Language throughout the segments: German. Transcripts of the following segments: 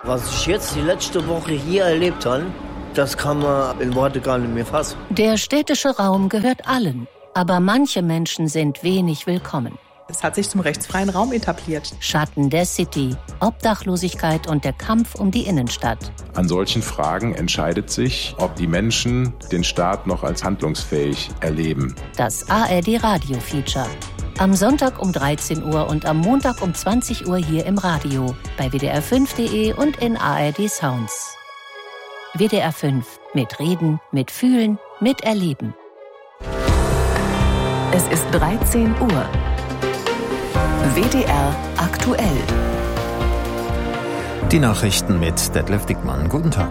Was ich jetzt die letzte Woche hier erlebt habe, das kann man in Worte gar nicht mehr fassen. Der städtische Raum gehört allen, aber manche Menschen sind wenig willkommen. Es hat sich zum rechtsfreien Raum etabliert. Schatten der City, Obdachlosigkeit und der Kampf um die Innenstadt. An solchen Fragen entscheidet sich, ob die Menschen den Staat noch als handlungsfähig erleben. Das ARD-Radio-Feature. Am Sonntag um 13 Uhr und am Montag um 20 Uhr hier im Radio, bei WDR5.de und in ARD Sounds. WDR 5. Mit Reden, mit Fühlen, mit Erleben. Es ist 13 Uhr. WDR aktuell. Die Nachrichten mit Detlef Dickmann. Guten Tag.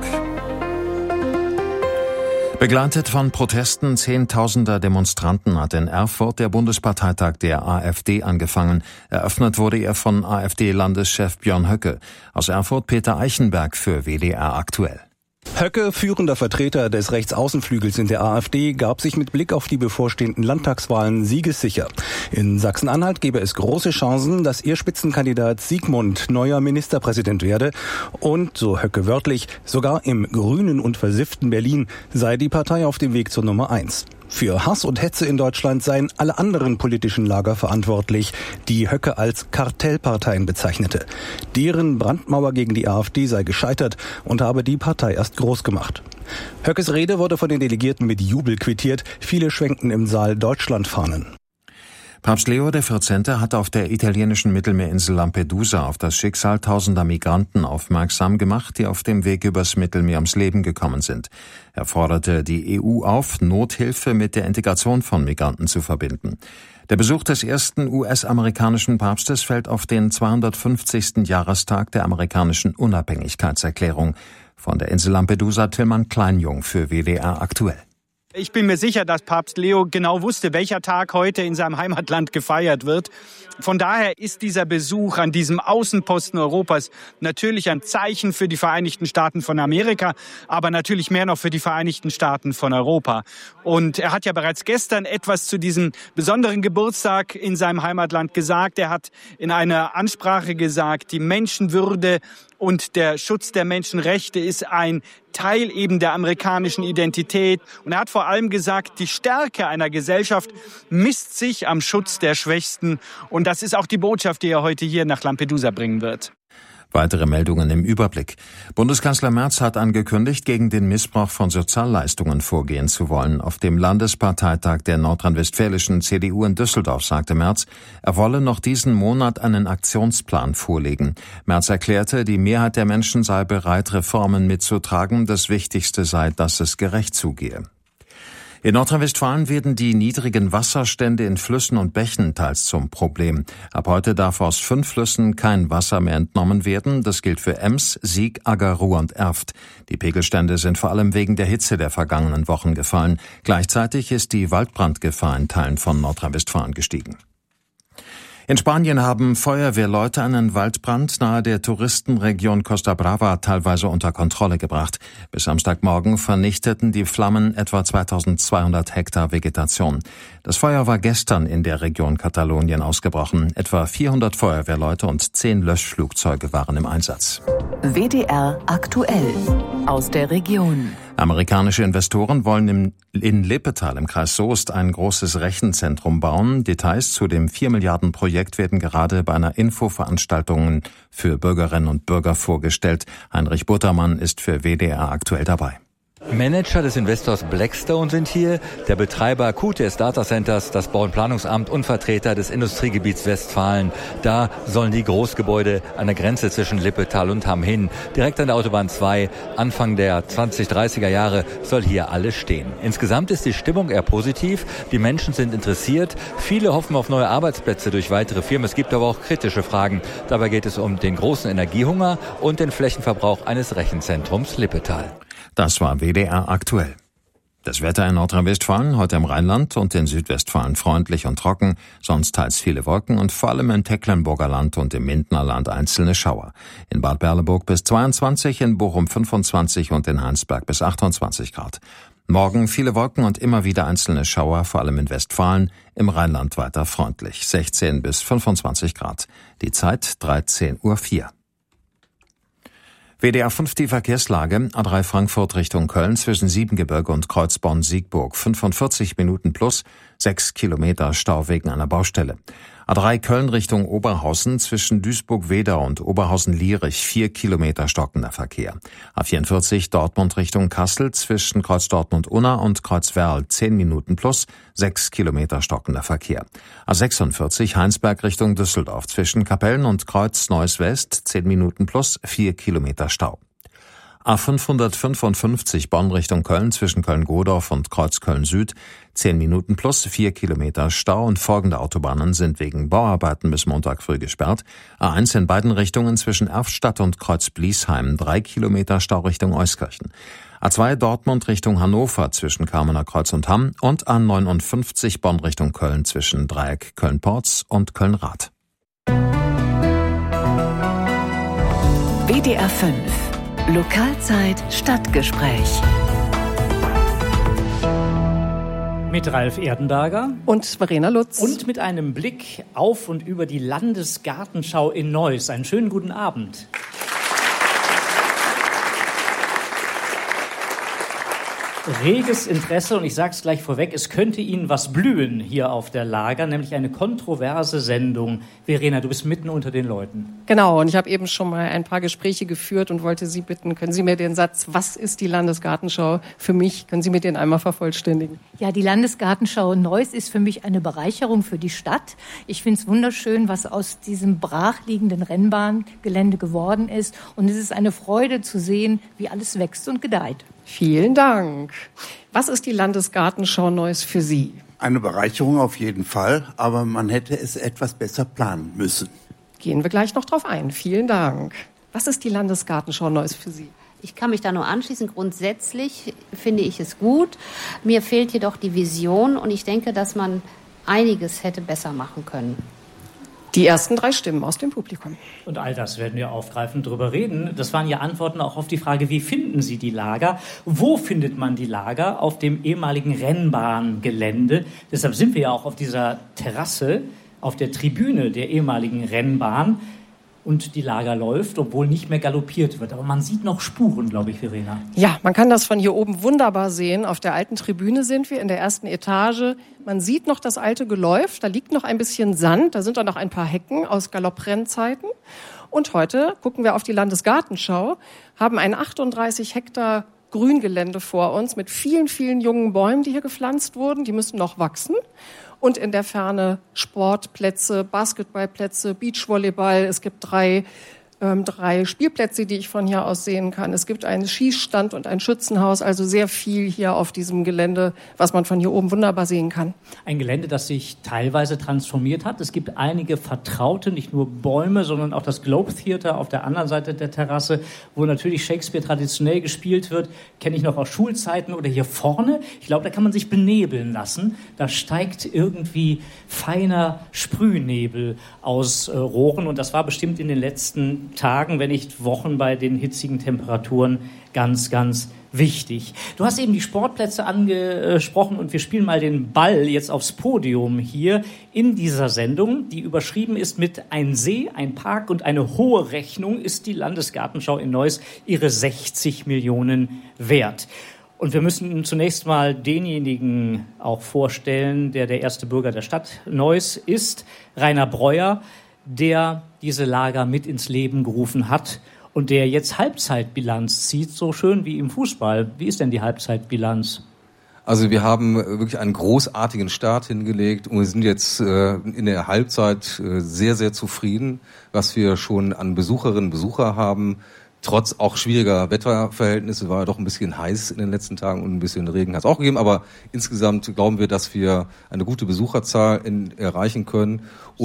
Begleitet von Protesten Zehntausender Demonstranten hat in Erfurt der Bundesparteitag der AfD angefangen. Eröffnet wurde er von AfD-Landeschef Björn Höcke. Aus Erfurt Peter Eichenberg für WDR aktuell. Höcke, führender Vertreter des Rechtsaußenflügels in der AfD, gab sich mit Blick auf die bevorstehenden Landtagswahlen siegessicher. In Sachsen-Anhalt gebe es große Chancen, dass ihr Spitzenkandidat Sigmund neuer Ministerpräsident werde. Und, so Höcke wörtlich, sogar im grünen und versifften Berlin sei die Partei auf dem Weg zur Nummer 1. Für Hass und Hetze in Deutschland seien alle anderen politischen Lager verantwortlich, die Höcke als Kartellparteien bezeichnete. Deren Brandmauer gegen die AfD sei gescheitert und habe die Partei erst groß gemacht. Höckes Rede wurde von den Delegierten mit Jubel quittiert. Viele schwenkten im Saal Deutschlandfahnen. Papst Leo XIV. Hat auf der italienischen Mittelmeerinsel Lampedusa auf das Schicksal tausender Migranten aufmerksam gemacht, die auf dem Weg übers Mittelmeer ums Leben gekommen sind. Er forderte die EU auf, Nothilfe mit der Integration von Migranten zu verbinden. Der Besuch des ersten US-amerikanischen Papstes fällt auf den 250. Jahrestag der amerikanischen Unabhängigkeitserklärung. Von der Insel Lampedusa Tillmann Kleinjung für WDR aktuell. Ich bin mir sicher, dass Papst Leo genau wusste, welcher Tag heute in seinem Heimatland gefeiert wird. Von daher ist dieser Besuch an diesem Außenposten Europas natürlich ein Zeichen für die Vereinigten Staaten von Amerika, aber natürlich mehr noch für die Vereinigten Staaten von Europa. Und er hat ja bereits gestern etwas zu diesem besonderen Geburtstag in seinem Heimatland gesagt. Er hat in einer Ansprache gesagt, die Menschenwürde und der Schutz der Menschenrechte ist ein Teil eben der amerikanischen Identität. Und er hat vor allem gesagt, die Stärke einer Gesellschaft misst sich am Schutz der Schwächsten. Und das ist auch die Botschaft, die er heute hier nach Lampedusa bringen wird. Weitere Meldungen im Überblick. Bundeskanzler Merz hat angekündigt, gegen den Missbrauch von Sozialleistungen vorgehen zu wollen. Auf dem Landesparteitag der nordrhein-westfälischen CDU in Düsseldorf sagte Merz, er wolle noch diesen Monat einen Aktionsplan vorlegen. Merz erklärte, die Mehrheit der Menschen sei bereit, Reformen mitzutragen. Das Wichtigste sei, dass es gerecht zugehe. In Nordrhein-Westfalen werden die niedrigen Wasserstände in Flüssen und Bächen teils zum Problem. Ab heute darf aus 5 Flüssen kein Wasser mehr entnommen werden. Das gilt für Ems, Sieg, Agger, Ruhr und Erft. Die Pegelstände sind vor allem wegen der Hitze der vergangenen Wochen gefallen. Gleichzeitig ist die Waldbrandgefahr in Teilen von Nordrhein-Westfalen gestiegen. In Spanien haben Feuerwehrleute einen Waldbrand nahe der Touristenregion Costa Brava teilweise unter Kontrolle gebracht. Bis Samstagmorgen vernichteten die Flammen etwa 2200 Hektar Vegetation. Das Feuer war gestern in der Region Katalonien ausgebrochen. Etwa 400 Feuerwehrleute und 10 Löschflugzeuge waren im Einsatz. WDR aktuell aus der Region. Amerikanische Investoren wollen in Lippetal im Kreis Soest ein großes Rechenzentrum bauen. Details zu dem 4 Milliarden Projekt werden gerade bei einer Infoveranstaltung für Bürgerinnen und Bürger vorgestellt. Heinrich Buttermann ist für WDR aktuell dabei. Manager des Investors Blackstone sind hier, der Betreiber QTS Data Centers, das Bauundplanungsamt und Vertreter des Industriegebiets Westfalen. Da sollen die Großgebäude an der Grenze zwischen Lippetal und Hamm hin. Direkt an der Autobahn 2, Anfang der 2030er Jahre, soll hier alles stehen. Insgesamt ist die Stimmung eher positiv, die Menschen sind interessiert, viele hoffen auf neue Arbeitsplätze durch weitere Firmen. Es gibt aber auch kritische Fragen. Dabei geht es um den großen Energiehunger und den Flächenverbrauch eines Rechenzentrums Lippetal. Das war WDR aktuell. Das Wetter in Nordrhein-Westfalen, heute im Rheinland und in Südwestfalen freundlich und trocken, sonst teils viele Wolken und vor allem im Tecklenburger Land und im Mindener Land einzelne Schauer. In Bad Berleburg bis 22, in Bochum 25 und in Heinsberg bis 28 Grad. Morgen viele Wolken und immer wieder einzelne Schauer, vor allem in Westfalen, im Rheinland weiter freundlich, 16 bis 25 Grad. Die Zeit 13:04 Uhr. WDR 5 die Verkehrslage. A3 Frankfurt Richtung Köln zwischen Siebengebirge und Kreuz Bonn-Siegburg. 45 Minuten plus, 6 Kilometer Stau wegen einer Baustelle. A3 Köln Richtung Oberhausen zwischen Duisburg-Wedau und Oberhausen-Lierich 4 Kilometer stockender Verkehr. A44 Dortmund Richtung Kassel zwischen Kreuz Dortmund-Unna und Kreuz Werl 10 Minuten plus, 6 Kilometer stockender Verkehr. A46 Heinsberg Richtung Düsseldorf zwischen Kapellen und Kreuz Neuss West 10 Minuten plus, 4 Kilometer Stau. A555 Bonn Richtung Köln zwischen Köln-Godorf und Kreuz Köln-Süd 10 Minuten plus 4 Kilometer Stau und folgende Autobahnen sind wegen Bauarbeiten bis Montag früh gesperrt. A1 in beiden Richtungen zwischen Erftstadt und Kreuz Bliesheim 3 Kilometer Stau Richtung Euskirchen. A2 Dortmund Richtung Hannover zwischen Kamener Kreuz und Hamm und A59 Bonn Richtung Köln zwischen Dreieck Köln-Porz und Köln-Rath. WDR 5 Lokalzeit Stadtgespräch. Mit Ralf Erdenberger und Verena Lutz. Und mit einem Blick auf und über die Landesgartenschau in Neuss. Einen schönen guten Abend. Reges Interesse, und ich sage es gleich vorweg, es könnte Ihnen was blühen hier auf der Lager, nämlich eine kontroverse Sendung. Verena, du bist mitten unter den Leuten. Genau, und ich habe eben schon mal ein paar Gespräche geführt und wollte Sie bitten, können Sie mir den Satz, was ist die Landesgartenschau für mich, können Sie mir den einmal vervollständigen? Ja, die Landesgartenschau Neuss ist für mich eine Bereicherung für die Stadt. Ich finde es wunderschön, was aus diesem brachliegenden Rennbahngelände geworden ist. Und es ist eine Freude zu sehen, wie alles wächst und gedeiht. Vielen Dank. Was ist die Landesgartenschau Neuss für Sie? Eine Bereicherung auf jeden Fall, aber man hätte es etwas besser planen müssen. Gehen wir gleich noch drauf ein. Vielen Dank. Was ist die Landesgartenschau Neuss für Sie? Ich kann mich da nur anschließen. Grundsätzlich finde ich es gut. Mir fehlt jedoch die Vision und ich denke, dass man einiges hätte besser machen können. Die ersten 3 Stimmen aus dem Publikum. Und all das werden wir aufgreifen, drüber reden. Das waren ja Antworten auch auf die Frage, wie finden Sie die Lager? Wo findet man die Lager? Auf dem ehemaligen Rennbahngelände. Deshalb sind wir ja auch auf dieser Terrasse, auf der Tribüne der ehemaligen Rennbahn. Und die Lager läuft, obwohl nicht mehr galoppiert wird. Aber man sieht noch Spuren, glaube ich, Verena. Ja, man kann das von hier oben wunderbar sehen. Auf der alten Tribüne sind wir, in der ersten Etage. Man sieht noch das alte Geläuf. Da liegt noch ein bisschen Sand. Da sind auch noch ein paar Hecken aus Galopprennzeiten. Und heute gucken wir auf die Landesgartenschau, haben ein 38 Hektar Grüngelände vor uns mit vielen, vielen jungen Bäumen, die hier gepflanzt wurden. Die müssen noch wachsen. Und in der Ferne Sportplätze, Basketballplätze, Beachvolleyball. Es gibt 3 Spielplätze, die ich von hier aus sehen kann. Es gibt einen Schießstand und ein Schützenhaus, also sehr viel hier auf diesem Gelände, was man von hier oben wunderbar sehen kann. Ein Gelände, das sich teilweise transformiert hat. Es gibt einige vertraute, nicht nur Bäume, sondern auch das Globe Theater auf der anderen Seite der Terrasse, wo natürlich Shakespeare traditionell gespielt wird. Kenne ich noch aus Schulzeiten. Oder hier vorne, ich glaube, da kann man sich benebeln lassen. Da steigt irgendwie feiner Sprühnebel aus Rohren und das war bestimmt in den letzten Tagen, wenn nicht Wochen bei den hitzigen Temperaturen ganz, ganz wichtig. Du hast eben die Sportplätze angesprochen und wir spielen mal den Ball jetzt aufs Podium hier in dieser Sendung, die überschrieben ist mit ein See, ein Park und eine hohe Rechnung ist die Landesgartenschau in Neuss ihre 60 Millionen wert. Und wir müssen zunächst mal denjenigen auch vorstellen, der erste Bürger der Stadt Neuss ist, Rainer Breuer, der diese Lager mit ins Leben gerufen hat und der jetzt Halbzeitbilanz zieht, so schön wie im Fußball. Wie ist denn die Halbzeitbilanz? Also wir haben wirklich einen großartigen Start hingelegt und wir sind jetzt in der Halbzeit sehr, sehr zufrieden, was wir schon an Besucherinnen und Besucher haben. Trotz auch schwieriger Wetterverhältnisse war doch ein bisschen heiß in den letzten Tagen und ein bisschen Regen hat es auch gegeben. Aber insgesamt glauben wir, dass wir eine gute Besucherzahl erreichen können.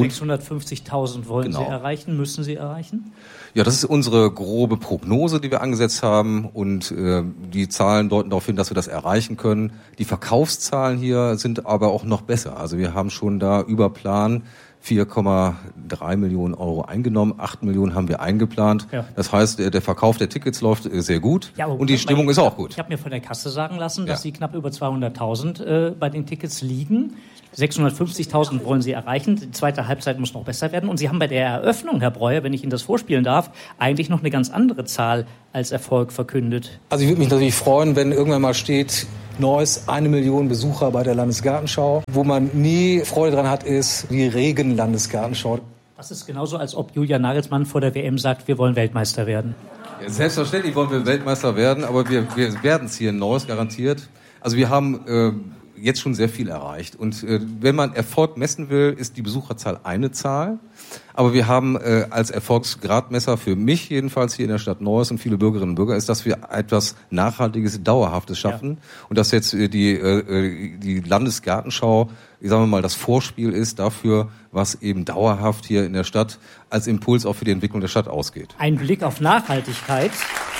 650.000 wollen Sie erreichen, müssen Sie erreichen? Ja, das ist unsere grobe Prognose, die wir angesetzt haben. Und die Zahlen deuten darauf hin, dass wir das erreichen können. Die Verkaufszahlen hier sind aber auch noch besser. Also wir haben schon da über Plan 4,3 Millionen Euro eingenommen, 8 Millionen haben wir eingeplant. Ja. Das heißt, der Verkauf der Tickets läuft sehr gut und die Stimmung ist auch gut. Ich habe mir von der Kasse sagen lassen, dass Sie knapp über 200.000 bei den Tickets liegen. 650.000 wollen Sie erreichen. Die zweite Halbzeit muss noch besser werden. Und Sie haben bei der Eröffnung, Herr Breuer, wenn ich Ihnen das vorspielen darf, eigentlich noch eine ganz andere Zahl als Erfolg verkündet. Also ich würde mich natürlich freuen, wenn irgendwann mal steht, Neuss, 1 Million Besucher bei der Landesgartenschau. Wo man nie Freude dran hat, ist die Regen-Landesgartenschau. Das ist genauso, als ob Julian Nagelsmann vor der WM sagt, wir wollen Weltmeister werden. Ja, selbstverständlich wollen wir Weltmeister werden, aber wir werden es hier in Neuss garantiert. Also wir haben jetzt schon sehr viel erreicht. Und wenn man Erfolg messen will, ist die Besucherzahl eine Zahl. Aber wir haben als Erfolgsgradmesser für mich jedenfalls hier in der Stadt Neuss und viele Bürgerinnen und Bürger ist, dass wir etwas Nachhaltiges, Dauerhaftes schaffen. Ja. Und dass jetzt die Landesgartenschau, sagen wir mal, das Vorspiel ist dafür, was eben dauerhaft hier in der Stadt als Impuls auch für die Entwicklung der Stadt ausgeht. Ein Blick auf Nachhaltigkeit.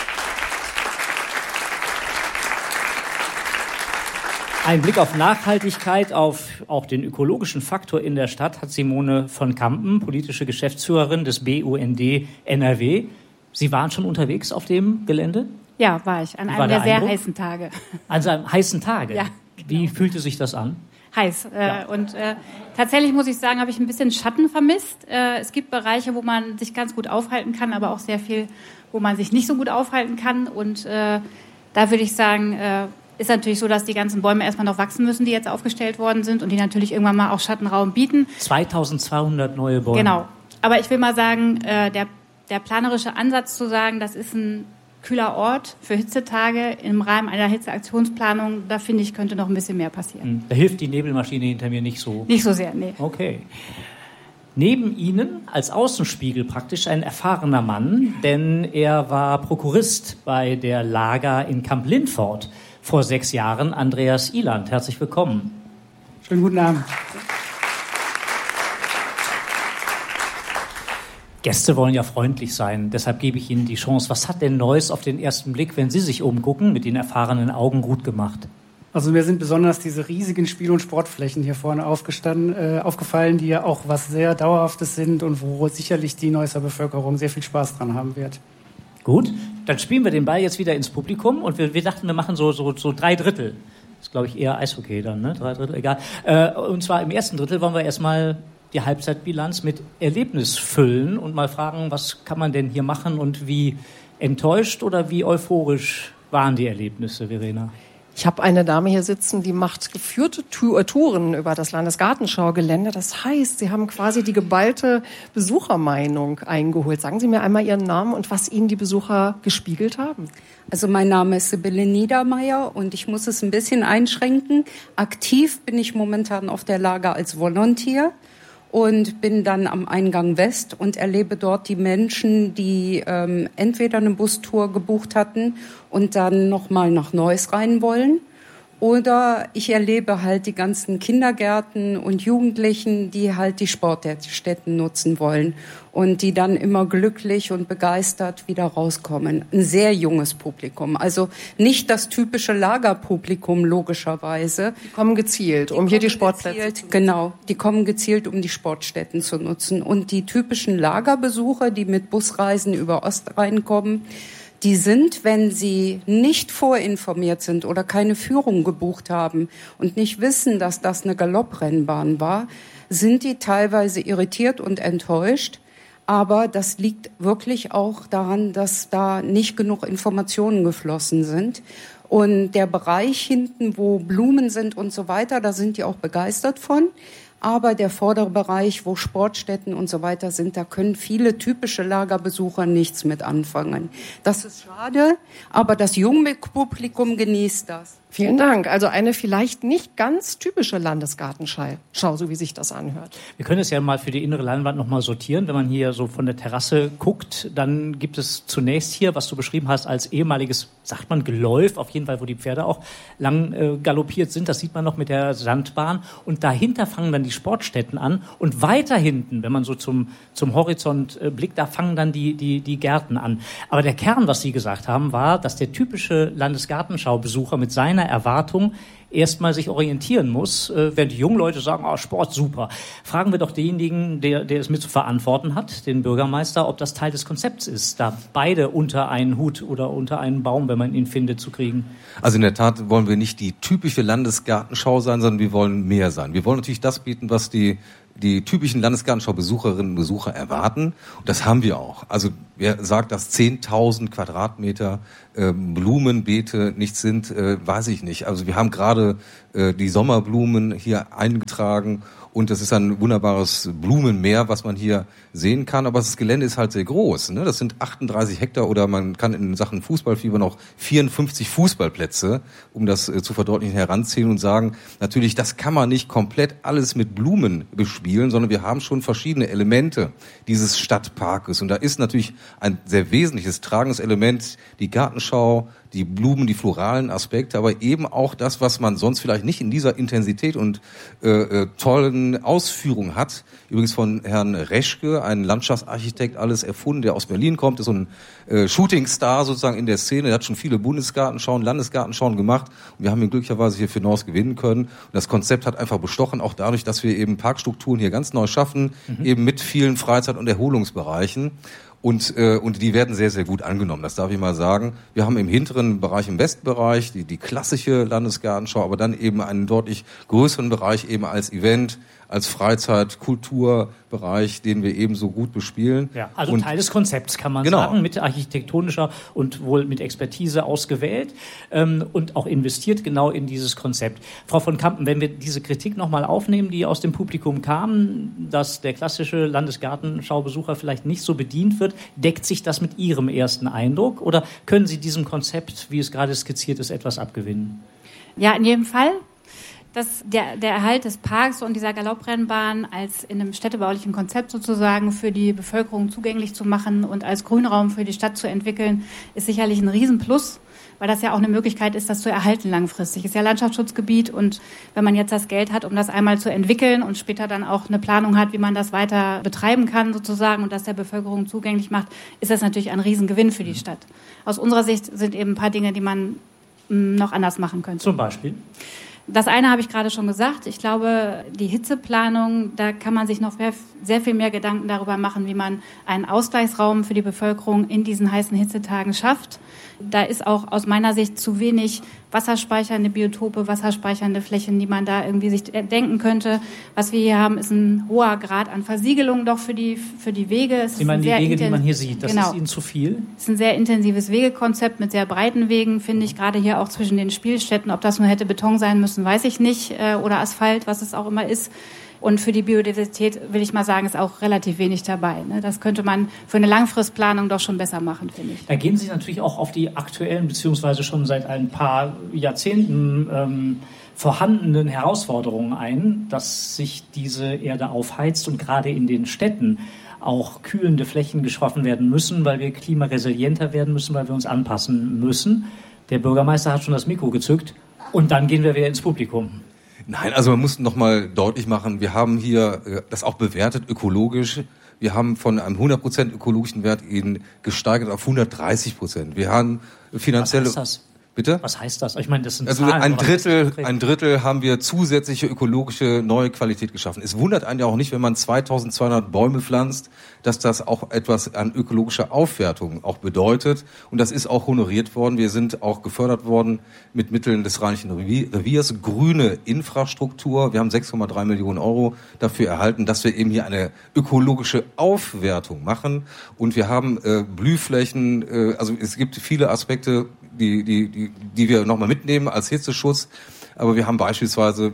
Ein Blick auf Nachhaltigkeit, auf auch den ökologischen Faktor in der Stadt hat Simone von Kampen, politische Geschäftsführerin des BUND NRW. Sie waren schon unterwegs auf dem Gelände? Ja, war ich. An einem der sehr heißen Tage. An einem heißen Tage? Ja. Wie fühlte sich das an? Heiß. Und tatsächlich muss ich sagen, habe ich ein bisschen Schatten vermisst. Es gibt Bereiche, wo man sich ganz gut aufhalten kann, aber auch sehr viel, wo man sich nicht so gut aufhalten kann. Und da würde ich sagen, ist natürlich so, dass die ganzen Bäume erstmal noch wachsen müssen, die jetzt aufgestellt worden sind und die natürlich irgendwann mal auch Schattenraum bieten. 2200 neue Bäume. Genau. Aber ich will mal sagen, der planerische Ansatz zu sagen, das ist ein kühler Ort für Hitzetage im Rahmen einer Hitzeaktionsplanung, da finde ich, könnte noch ein bisschen mehr passieren. Da hilft die Nebelmaschine hinter mir nicht so? Nicht so sehr, nee. Okay. Neben Ihnen als Außenspiegel praktisch ein erfahrener Mann, denn er war Prokurist bei der Lager in Kamp-Lindfort. Vor 6 Jahren, Andreas Iland. Herzlich willkommen. Schönen guten Abend. Gäste wollen ja freundlich sein, deshalb gebe ich Ihnen die Chance. Was hat denn Neuss auf den ersten Blick, wenn Sie sich umgucken, mit den erfahrenen Augen gut gemacht? Also mir sind besonders diese riesigen Spiel- und Sportflächen hier vorne aufgefallen, die ja auch was sehr Dauerhaftes sind und wo sicherlich die Neusser Bevölkerung sehr viel Spaß dran haben wird. Gut, dann spielen wir den Ball jetzt wieder ins Publikum und wir dachten, wir machen so 3 Drittel. Das ist, glaube ich, eher Eishockey dann, ne? 3 Drittel, egal. Und zwar im ersten Drittel wollen wir erstmal die Halbzeitbilanz mit Erlebnis füllen und mal fragen, was kann man denn hier machen und wie enttäuscht oder wie euphorisch waren die Erlebnisse, Verena? Ich habe eine Dame hier sitzen, die macht geführte Touren über das Landesgartenschaugelände. Das heißt, Sie haben quasi die geballte Besuchermeinung eingeholt. Sagen Sie mir einmal Ihren Namen und was Ihnen die Besucher gespiegelt haben. Also mein Name ist Sibylle Niedermeyer und ich muss es ein bisschen einschränken. Aktiv bin ich momentan auf der Lager als Volontier und bin dann am Eingang West und erlebe dort die Menschen, die entweder eine Bustour gebucht hatten und dann nochmal nach Neuss rein wollen. Oder ich erlebe halt die ganzen Kindergärten und Jugendlichen, die halt die Sportstätten nutzen wollen und die dann immer glücklich und begeistert wieder rauskommen. Ein sehr junges Publikum, also nicht das typische Lagerpublikum logischerweise. Die kommen gezielt, um hier die Sportplätze zu nutzen. Genau, die kommen gezielt, um die Sportstätten zu nutzen. Und die typischen Lagerbesucher, die mit Busreisen über Ostrhein kommen, die sind, wenn sie nicht vorinformiert sind oder keine Führung gebucht haben und nicht wissen, dass das eine Galopprennbahn war, sind die teilweise irritiert und enttäuscht. Aber das liegt wirklich auch daran, dass da nicht genug Informationen geflossen sind. Und der Bereich hinten, wo Blumen sind und so weiter, da sind die auch begeistert von. Aber der vordere Bereich, wo Sportstätten und so weiter sind, da können viele typische Lagerbesucher nichts mit anfangen. Das ist schade, aber das junge Publikum genießt das. Vielen Dank. Also eine vielleicht nicht ganz typische Landesgartenschau, so wie sich das anhört. Wir können es ja mal für die innere Leinwand nochmal sortieren. Wenn man hier so von der Terrasse guckt, dann gibt es zunächst hier, was du beschrieben hast, als ehemaliges, sagt man, Geläuf, auf jeden Fall, wo die Pferde auch lang galoppiert sind. Das sieht man noch mit der Sandbahn. Und dahinter fangen dann die Sportstätten an. Und weiter hinten, wenn man so zum Horizont blickt, da fangen dann die Gärten an. Aber der Kern, was Sie gesagt haben, war, dass der typische Landesgartenschau-Besucher mit seiner seiner Erwartung erstmal sich orientieren muss, während die jungen Leute sagen, Sport super. Fragen wir doch denjenigen, der es mit zu verantworten hat, den Bürgermeister, ob das Teil des Konzepts ist, da beide unter einen Hut oder unter einen Baum, wenn man ihn findet, zu kriegen. Also in der Tat wollen wir nicht die typische Landesgartenschau sein, sondern wir wollen mehr sein. Wir wollen natürlich das bieten, was die typischen Landesgartenschau-Besucherinnen und Besucher erwarten. Und das haben wir auch. Also wer sagt, dass 10.000 Quadratmeter Blumenbeete nichts sind, weiß ich nicht. Also wir haben gerade die Sommerblumen hier eingetragen und das ist ein wunderbares Blumenmeer, was man hier sehen kann. Aber das Gelände ist halt sehr groß. Ne? Das sind 38 Hektar oder man kann in Sachen Fußballfieber noch 54 Fußballplätze, um das zu verdeutlichen, heranziehen und sagen, natürlich, das kann man nicht komplett alles mit Blumen bespielen, sondern wir haben schon verschiedene Elemente dieses Stadtparkes. Und da ist natürlich ein sehr wesentliches, tragendes Element die Gartenschau, die Blumen, die floralen Aspekte, aber eben auch das, was man sonst vielleicht nicht in dieser Intensität und tollen Ausführung hat. Übrigens von Herrn Reschke, ein Landschaftsarchitekt, alles erfunden, der aus Berlin kommt, ist so ein Shootingstar sozusagen in der Szene. Der hat schon viele Bundesgartenschauen, Landesgartenschauen gemacht und wir haben ihn glücklicherweise hier für Neuss gewinnen können. Und das Konzept hat einfach bestochen, auch dadurch, dass wir eben Parkstrukturen hier ganz neu schaffen, eben mit vielen Freizeit- und Erholungsbereichen. Und die werden sehr, sehr gut angenommen, das darf ich mal sagen. Wir haben im hinteren Bereich, im Westbereich, die klassische Landesgartenschau, aber dann eben einen deutlich größeren Bereich eben als Event, als Freizeit-, Kulturbereich, den wir eben so gut bespielen. Ja, also Teil des Konzepts, kann man sagen, mit architektonischer und wohl mit Expertise ausgewählt und auch investiert genau in dieses Konzept. Frau von Kampen, wenn wir diese Kritik nochmal aufnehmen, die aus dem Publikum kam, dass der klassische Landesgartenschaubesucher vielleicht nicht so bedient wird, deckt sich das mit Ihrem ersten Eindruck oder können Sie diesem Konzept, wie es gerade skizziert ist, etwas abgewinnen? Ja, in jedem Fall. Dass der Erhalt des Parks und dieser Galopprennbahn als in einem städtebaulichen Konzept sozusagen für die Bevölkerung zugänglich zu machen und als Grünraum für die Stadt zu entwickeln, ist sicherlich ein Riesenplus, weil das ja auch eine Möglichkeit ist, das zu erhalten langfristig. Ist ja Landschaftsschutzgebiet und wenn man jetzt das Geld hat, um das einmal zu entwickeln und später dann auch eine Planung hat, wie man das weiter betreiben kann sozusagen und das der Bevölkerung zugänglich macht, ist das natürlich ein Riesengewinn für die Stadt. Aus unserer Sicht sind eben ein paar Dinge, die man noch anders machen könnte. Zum Beispiel? Das eine habe ich gerade schon gesagt. Ich glaube, die Hitzeplanung, da kann man sich noch sehr viel mehr Gedanken darüber machen, wie man einen Ausgleichsraum für die Bevölkerung in diesen heißen Hitzetagen schafft. Da ist auch aus meiner Sicht zu wenig wasserspeichernde Biotope, wasserspeichernde Flächen, die man da irgendwie sich denken könnte. Was wir hier haben, ist ein hoher Grad an Versiegelung doch für die Wege. Sie meinen die Wege, die man hier sieht, das ist Ihnen zu viel? Es ist ein sehr intensives Wegekonzept mit sehr breiten Wegen, finde ich, gerade hier auch zwischen den Spielstätten. Ob das nur hätte Beton sein müssen, weiß ich nicht, oder Asphalt, was es auch immer ist. Und für die Biodiversität, will ich mal sagen, ist auch relativ wenig dabei. Das könnte man für eine Langfristplanung doch schon besser machen, finde ich. Da gehen Sie natürlich auch auf die aktuellen, beziehungsweise schon seit ein paar Jahrzehnten vorhandenen Herausforderungen ein, dass sich diese Erde aufheizt und gerade in den Städten auch kühlende Flächen geschaffen werden müssen, weil wir klimaresilienter werden müssen, weil wir uns anpassen müssen. Der Bürgermeister hat schon das Mikro gezückt und dann gehen wir wieder ins Publikum. Nein, also man muss noch mal deutlich machen, wir haben hier das auch bewertet ökologisch. Wir haben von einem 100% ökologischen Wert ihn gesteigert auf 130%. Wir haben finanzielle... Was heißt das? Bitte? Was heißt das? Ich meine, das sind also Zahlen, ein Drittel haben wir zusätzliche ökologische neue Qualität geschaffen. Es wundert einen ja auch nicht, wenn man 2200 Bäume pflanzt, dass das auch etwas an ökologischer Aufwertung auch bedeutet. Und das ist auch honoriert worden. Wir sind auch gefördert worden mit Mitteln des Rheinischen Reviers. Grüne Infrastruktur. Wir haben 6,3 Millionen Euro dafür erhalten, dass wir eben hier eine ökologische Aufwertung machen. Und wir haben Blühflächen. Also es gibt viele Aspekte, die wir nochmal mitnehmen als Hitzeschutz. Aber wir haben beispielsweise,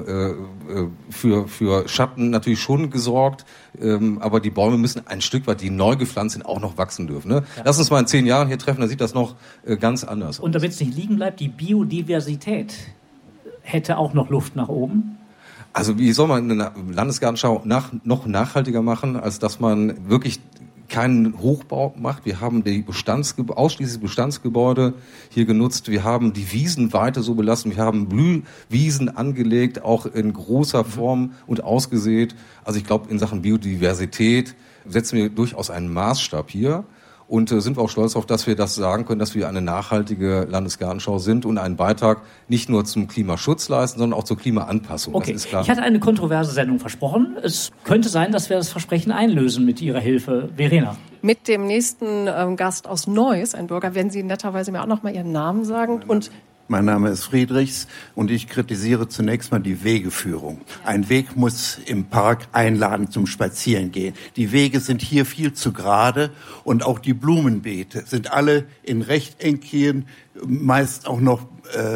für Schatten natürlich schon gesorgt, aber die Bäume müssen ein Stück weit, die neu gepflanzt sind, auch noch wachsen dürfen. Ne? Ja. Lass uns mal in 10 Jahren hier treffen, dann sieht das noch ganz anders aus. Und damit es nicht liegen bleibt, die Biodiversität hätte auch noch Luft nach oben? Also wie soll man eine Landesgartenschau noch nachhaltiger machen, als dass man wirklich keinen Hochbau macht. Wir haben die ausschließlich Bestandsgebäude hier genutzt. Wir haben die Wiesen weiter so belassen. Wir haben Blühwiesen angelegt, auch in großer Form und ausgesät. Also ich glaube, in Sachen Biodiversität setzen wir durchaus einen Maßstab hier. Und sind wir auch stolz darauf, dass wir das sagen können, dass wir eine nachhaltige Landesgartenschau sind und einen Beitrag nicht nur zum Klimaschutz leisten, sondern auch zur Klimaanpassung. Okay, das ist klar. Ich hatte eine kontroverse Sendung versprochen. Es könnte sein, dass wir das Versprechen einlösen mit Ihrer Hilfe. Verena. Mit dem nächsten Gast aus Neuss, ein Bürger, werden Sie netterweise mir auch noch mal Ihren Namen sagen. Mein Name ist Friedrichs und ich kritisiere zunächst mal die Wegeführung. Ein Weg muss im Park einladen zum Spazierengehen. Die Wege sind hier viel zu gerade und auch die Blumenbeete sind alle in rechteckigen, meist auch noch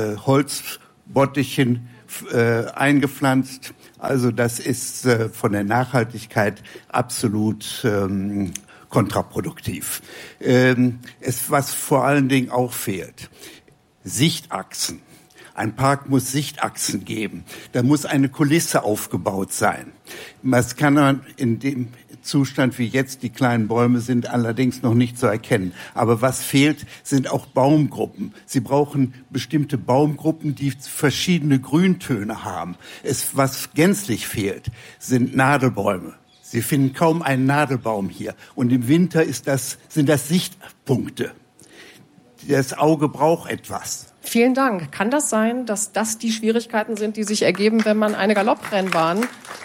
Holzbottichen eingepflanzt. Also das ist von der Nachhaltigkeit absolut kontraproduktiv. Was vor allen Dingen auch fehlt: Sichtachsen. Ein Park muss Sichtachsen geben. Da muss eine Kulisse aufgebaut sein. Das kann man in dem Zustand, wie jetzt die kleinen Bäume sind, allerdings noch nicht so erkennen. Aber was fehlt, sind auch Baumgruppen. Sie brauchen bestimmte Baumgruppen, die verschiedene Grüntöne haben. Was gänzlich fehlt, sind Nadelbäume. Sie finden kaum einen Nadelbaum hier. Und im Winter sind das Sichtpunkte. Das Auge braucht etwas. Vielen Dank. Kann das sein, dass das die Schwierigkeiten sind, die sich ergeben, wenn man eine Galopprennbahn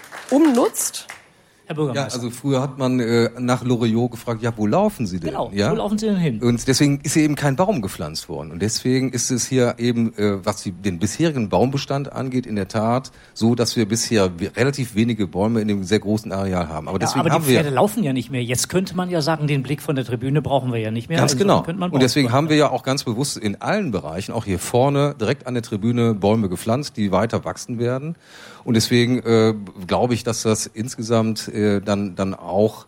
umnutzt? Herr Bürgermeister. Ja, also früher hat man nach Loriot gefragt, ja, wo laufen Sie denn? Genau, ja? Wo laufen Sie denn hin? Und deswegen ist hier eben kein Baum gepflanzt worden. Und deswegen ist es hier eben, was den bisherigen Baumbestand angeht, in der Tat so, dass wir bisher relativ wenige Bäume in dem sehr großen Areal haben. Aber deswegen aber die Pferde laufen ja nicht mehr. Jetzt könnte man ja sagen, den Blick von der Tribüne brauchen wir ja nicht mehr. Ganz genau. Und deswegen haben wir ja auch ganz bewusst in allen Bereichen, auch hier vorne, direkt an der Tribüne Bäume gepflanzt, die weiter wachsen werden. Und deswegen glaube ich, dass das insgesamt dann auch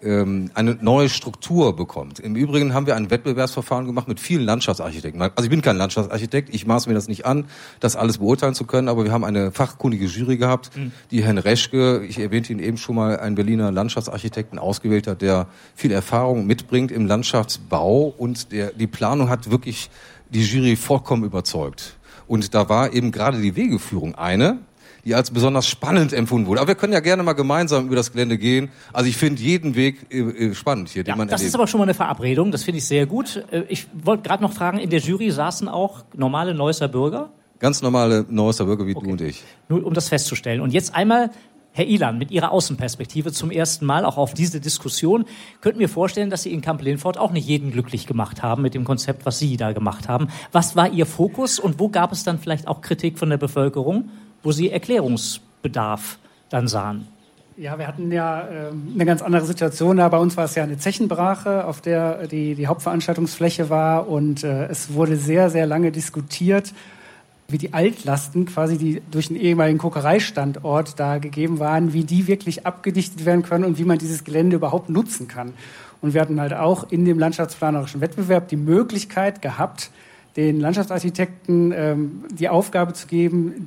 eine neue Struktur bekommt. Im Übrigen haben wir ein Wettbewerbsverfahren gemacht mit vielen Landschaftsarchitekten. Also ich bin kein Landschaftsarchitekt, ich maße mir das nicht an, das alles beurteilen zu können, aber wir haben eine fachkundige Jury gehabt, die Herrn Reschke, ich erwähnte ihn eben schon mal, einen Berliner Landschaftsarchitekten ausgewählt hat, der viel Erfahrung mitbringt im Landschaftsbau, und die Planung hat wirklich die Jury vollkommen überzeugt. Und da war eben gerade die Wegeführung die als besonders spannend empfunden wurde. Aber wir können ja gerne mal gemeinsam über das Gelände gehen. Also ich finde jeden Weg spannend hier, den man das erlebt. ist aber schon mal eine Verabredung, das finde ich sehr gut. Ich wollte gerade noch fragen, in der Jury saßen auch normale Neusser Bürger? Ganz normale Neusser Bürger wie du und ich. Nur um das festzustellen. Und jetzt einmal, Herr Ilan, mit Ihrer Außenperspektive zum ersten Mal auch auf diese Diskussion. Könnten wir vorstellen, dass Sie in Kamp-Lintfort auch nicht jeden glücklich gemacht haben mit dem Konzept, was Sie da gemacht haben. Was war Ihr Fokus und wo gab es dann vielleicht auch Kritik von der Bevölkerung, wo Sie Erklärungsbedarf dann sahen? Ja, wir hatten ja eine ganz andere Situation. Bei uns war es ja eine Zechenbrache, auf der die Hauptveranstaltungsfläche war. Und es wurde sehr, sehr lange diskutiert, wie die Altlasten quasi, die durch den ehemaligen Kokereistandort da gegeben waren, wie die wirklich abgedichtet werden können und wie man dieses Gelände überhaupt nutzen kann. Und wir hatten halt auch in dem landschaftsplanerischen Wettbewerb die Möglichkeit gehabt, den Landschaftsarchitekten die Aufgabe zu geben,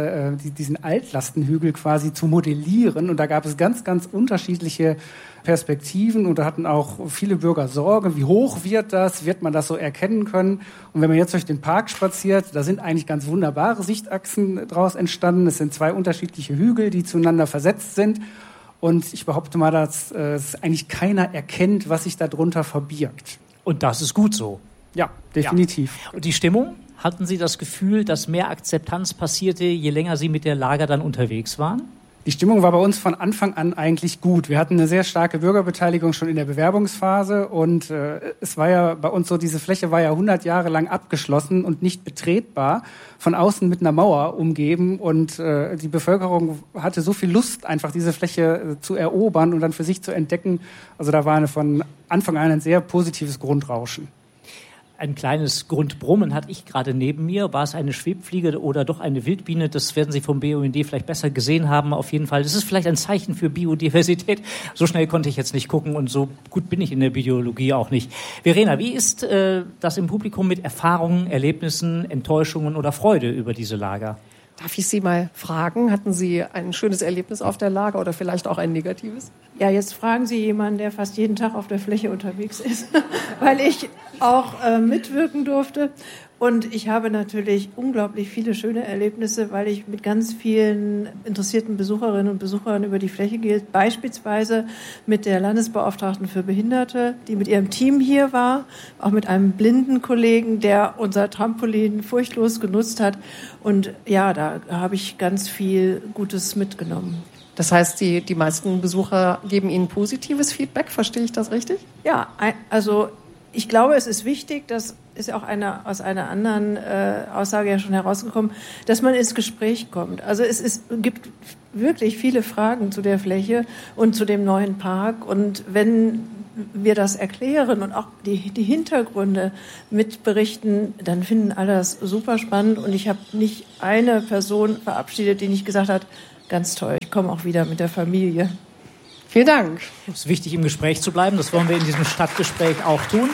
diesen Altlastenhügel quasi zu modellieren. Und da gab es ganz, ganz unterschiedliche Perspektiven. Und da hatten auch viele Bürger Sorge, wie hoch wird das? Wird man das so erkennen können? Und wenn man jetzt durch den Park spaziert, da sind eigentlich ganz wunderbare Sichtachsen draus entstanden. Es sind 2 unterschiedliche Hügel, die zueinander versetzt sind. Und ich behaupte mal, dass eigentlich keiner erkennt, was sich darunter verbirgt. Und das ist gut so. Ja, definitiv. Ja. Und die Stimmung? Hatten Sie das Gefühl, dass mehr Akzeptanz passierte, je länger Sie mit der Lager dann unterwegs waren? Die Stimmung war bei uns von Anfang an eigentlich gut. Wir hatten eine sehr starke Bürgerbeteiligung schon in der Bewerbungsphase und es war ja bei uns so, diese Fläche war ja 100 Jahre lang abgeschlossen und nicht betretbar, von außen mit einer Mauer umgeben, und die Bevölkerung hatte so viel Lust, einfach diese Fläche zu erobern und dann für sich zu entdecken. Also da war von Anfang an ein sehr positives Grundrauschen. Ein kleines Grundbrummen hatte ich gerade neben mir. War es eine Schwebfliege oder doch eine Wildbiene? Das werden Sie vom BUND vielleicht besser gesehen haben. Auf jeden Fall. Das ist vielleicht ein Zeichen für Biodiversität. So schnell konnte ich jetzt nicht gucken und so gut bin ich in der Biologie auch nicht. Verena, wie ist das im Publikum mit Erfahrungen, Erlebnissen, Enttäuschungen oder Freude über diese Lager? Darf ich Sie mal fragen, hatten Sie ein schönes Erlebnis auf der Lager oder vielleicht auch ein negatives? Ja, jetzt fragen Sie jemanden, der fast jeden Tag auf der Fläche unterwegs ist, weil ich auch mitwirken durfte. Und ich habe natürlich unglaublich viele schöne Erlebnisse, weil ich mit ganz vielen interessierten Besucherinnen und Besuchern über die Fläche gehe. Beispielsweise mit der Landesbeauftragten für Behinderte, die mit ihrem Team hier war. Auch mit einem blinden Kollegen, der unser Trampolin furchtlos genutzt hat. Und ja, da habe ich ganz viel Gutes mitgenommen. Das heißt, die meisten Besucher geben Ihnen positives Feedback, verstehe ich das richtig? Ja, also ich glaube, es ist wichtig, das ist auch aus einer anderen Aussage ja schon herausgekommen, dass man ins Gespräch kommt. Also gibt wirklich viele Fragen zu der Fläche und zu dem neuen Park. Und wenn wir das erklären und auch die Hintergründe mitberichten, dann finden alle das super spannend. Und ich habe nicht eine Person verabschiedet, die nicht gesagt hat, ganz toll, ich komme auch wieder mit der Familie. Vielen Dank. Es ist wichtig, im Gespräch zu bleiben. Das wollen wir in diesem Stadtgespräch auch tun.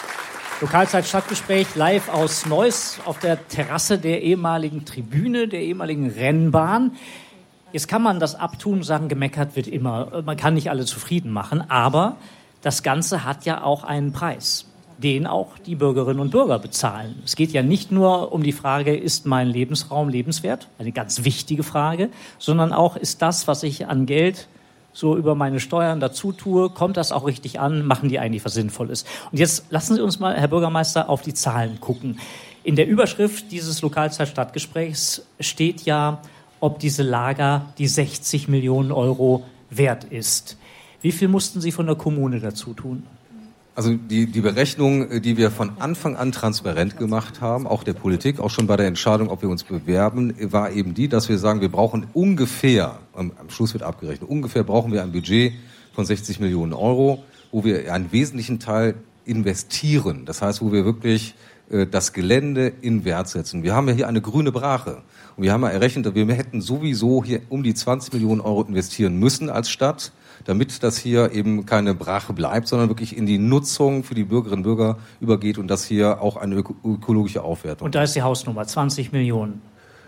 Lokalzeit-Stadtgespräch live aus Neuss auf der Terrasse der ehemaligen Tribüne, der ehemaligen Rennbahn. Jetzt kann man das abtun und sagen, gemeckert wird immer. Man kann nicht alle zufrieden machen, aber das Ganze hat ja auch einen Preis, den auch die Bürgerinnen und Bürger bezahlen. Es geht ja nicht nur um die Frage, ist mein Lebensraum lebenswert? Eine ganz wichtige Frage, sondern auch, ist das, was ich an Geld so über meine Steuern dazu tue, kommt das auch richtig an, machen die eigentlich was Sinnvolles? Und jetzt lassen Sie uns mal, Herr Bürgermeister, auf die Zahlen gucken. In der Überschrift dieses Lokalzeit-Stadtgesprächs steht ja, ob diese Lager die 60 Millionen Euro wert ist. Wie viel mussten Sie von der Kommune dazu tun? Also die Berechnung, die wir von Anfang an transparent gemacht haben, auch der Politik, auch schon bei der Entscheidung, ob wir uns bewerben, war eben die, dass wir sagen, wir brauchen ungefähr, am Schluss wird abgerechnet, ungefähr brauchen wir ein Budget von 60 Millionen Euro, wo wir einen wesentlichen Teil investieren. Das heißt, wo wir wirklich das Gelände in Wert setzen. Wir haben ja hier eine grüne Brache. Und wir haben ja errechnet, wir hätten sowieso hier um die 20 Millionen Euro investieren müssen als Stadt, damit das hier eben keine Brache bleibt, sondern wirklich in die Nutzung für die Bürgerinnen und Bürger übergeht und das hier auch eine ökologische Aufwertung. Und da ist die Hausnummer, 20 Millionen.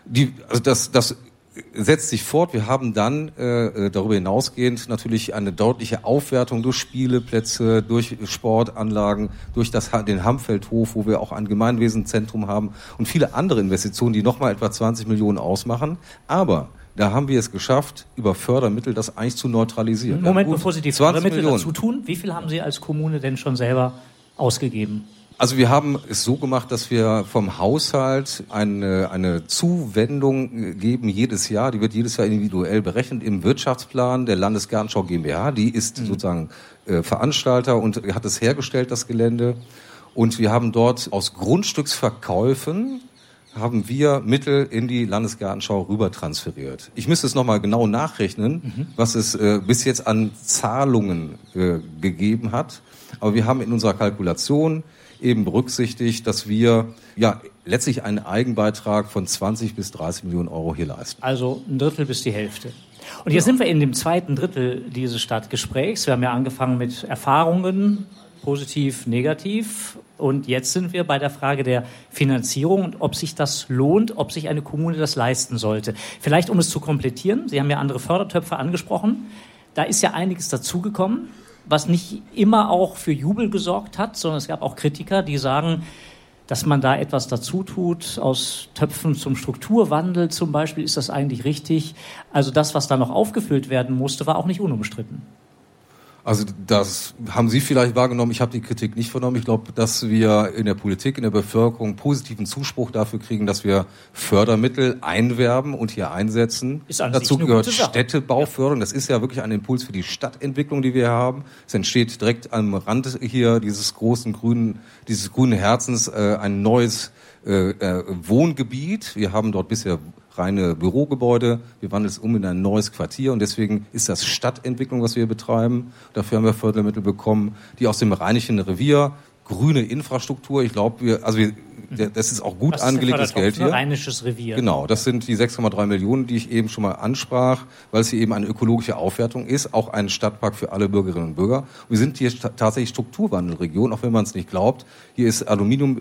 Das setzt sich fort. Wir haben dann darüber hinausgehend natürlich eine deutliche Aufwertung durch Spieleplätze, durch Sportanlagen, durch den Hammfeldhof, wo wir auch ein Gemeinwesenzentrum haben und viele andere Investitionen, die nochmal etwa 20 Millionen ausmachen. Aber da haben wir es geschafft, über Fördermittel das eigentlich zu neutralisieren. Moment, bevor Sie die Fördermittel dazu tun, wie viel haben Sie als Kommune denn schon selber ausgegeben? Also wir haben es so gemacht, dass wir vom Haushalt eine Zuwendung geben jedes Jahr. Die wird jedes Jahr individuell berechnet im Wirtschaftsplan der Landesgartenschau GmbH. Die ist sozusagen Veranstalter und hat es hergestellt, das Gelände. Und wir haben dort aus Grundstücksverkäufen haben wir Mittel in die Landesgartenschau rüber transferiert. Ich müsste es nochmal genau nachrechnen, was es bis jetzt an Zahlungen gegeben hat. Aber wir haben in unserer Kalkulation eben berücksichtigt, dass wir ja letztlich einen Eigenbeitrag von 20 bis 30 Millionen Euro hier leisten. Also ein Drittel bis die Hälfte. Und jetzt sind wir in dem zweiten Drittel dieses Stadtgesprächs. Wir haben ja angefangen mit Erfahrungen, positiv, negativ. Und jetzt sind wir bei der Frage der Finanzierung und ob sich das lohnt, ob sich eine Kommune das leisten sollte. Vielleicht, um es zu komplettieren, Sie haben ja andere Fördertöpfe angesprochen. Da ist ja einiges dazugekommen, was nicht immer auch für Jubel gesorgt hat, sondern es gab auch Kritiker, die sagen, dass man da etwas dazu tut, aus Töpfen zum Strukturwandel zum Beispiel, ist das eigentlich richtig? Also das, was da noch aufgefüllt werden musste, war auch nicht unumstritten. Also das haben Sie vielleicht wahrgenommen, ich habe die Kritik nicht vernommen. Ich glaube, dass wir in der Politik, in der Bevölkerung positiven Zuspruch dafür kriegen, dass wir Fördermittel einwerben und hier einsetzen. Dazu gehört Städtebauförderung. Das ist ja wirklich ein Impuls für die Stadtentwicklung, die wir haben. Es entsteht direkt am Rand hier dieses grünen Herzens ein neues Wohngebiet. Wir haben dort bisher reine Bürogebäude. Wir wandeln es um in ein neues Quartier und deswegen ist das Stadtentwicklung, was wir betreiben. Dafür haben wir Fördermittel bekommen, die aus dem Rheinischen Revier, grüne Infrastruktur. Ich glaube, das ist auch gut angelegtes Geld hier. Rheinisches Revier. Genau, das sind die 6,3 Millionen, die ich eben schon mal ansprach, weil es hier eben eine ökologische Aufwertung ist, auch ein Stadtpark für alle Bürgerinnen und Bürger. Und wir sind hier tatsächlich Strukturwandelregion, auch wenn man es nicht glaubt. Hier ist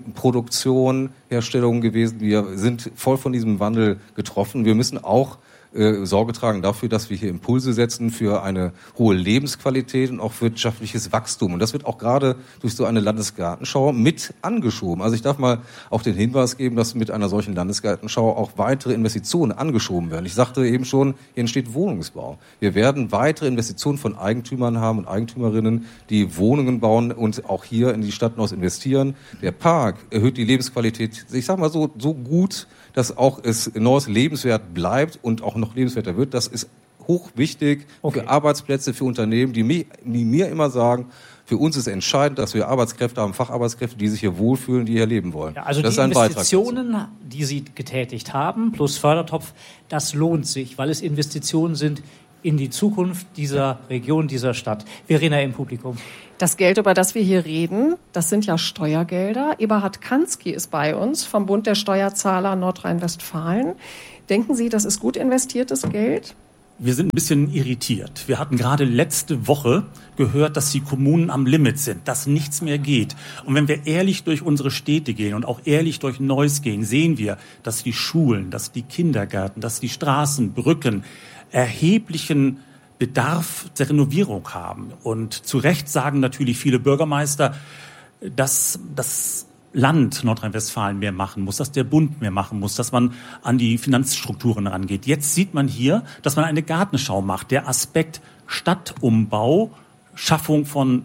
Aluminiumproduktion, Herstellung gewesen. Wir sind voll von diesem Wandel getroffen. Wir müssen auch Sorge tragen dafür, dass wir hier Impulse setzen für eine hohe Lebensqualität und auch wirtschaftliches Wachstum. Und das wird auch gerade durch so eine Landesgartenschau mit angeschoben. Also ich darf mal auch den Hinweis geben, dass mit einer solchen Landesgartenschau auch weitere Investitionen angeschoben werden. Ich sagte eben schon, hier entsteht Wohnungsbau. Wir werden weitere Investitionen von Eigentümern haben und Eigentümerinnen, die Wohnungen bauen und auch hier in die Stadt Neuss investieren. Der Park erhöht die Lebensqualität, ich sag mal so gut, dass auch es Neuss lebenswert bleibt und auch noch lebenswerter wird. Das ist hochwichtig für Arbeitsplätze, für Unternehmen, die mir immer sagen, für uns ist entscheidend, dass wir Arbeitskräfte haben, Facharbeitskräfte, die sich hier wohlfühlen, die hier leben wollen. Ja, also das die ist ein Investitionen, die Sie getätigt haben, plus Fördertopf, das lohnt sich, weil es Investitionen sind in die Zukunft dieser Region, dieser Stadt. Verena im Publikum. Das Geld, über das wir hier reden, das sind ja Steuergelder. Eberhard Kansky ist bei uns vom Bund der Steuerzahler Nordrhein-Westfalen. Denken Sie, das ist gut investiertes Geld? Wir sind ein bisschen irritiert. Wir hatten gerade letzte Woche gehört, dass die Kommunen am Limit sind, dass nichts mehr geht. Und wenn wir ehrlich durch unsere Städte gehen und auch ehrlich durch Neuss gehen, sehen wir, dass die Schulen, dass die Kindergärten, dass die Straßen, Brücken erheblichen Bedarf der Renovierung haben. Und zu Recht sagen natürlich viele Bürgermeister, dass das Land Nordrhein-Westfalen mehr machen muss, dass der Bund mehr machen muss, dass man an die Finanzstrukturen rangeht. Jetzt sieht man hier, dass man eine Gartenschau macht. Der Aspekt Stadtumbau, Schaffung von